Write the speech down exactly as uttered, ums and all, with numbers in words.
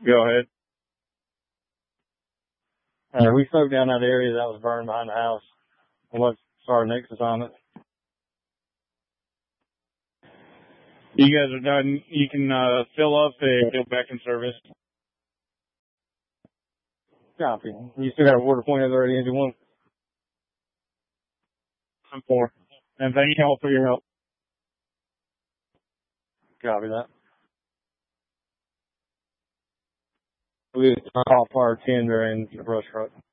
Go ahead. Uh, we smoked down that area that was burned behind the house. And let's start our next assignment. You guys are done. You can uh, fill up and go back in service. Copy. You still got a water point over at engine one? I'm four. And thank you all for your help. Copy that. We call par ten during the brush truck.